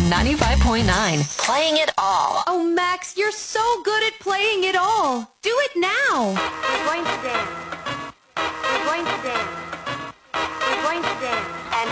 95.9. Playing it all. Oh, Max, you're so good at playing it all. Do it now.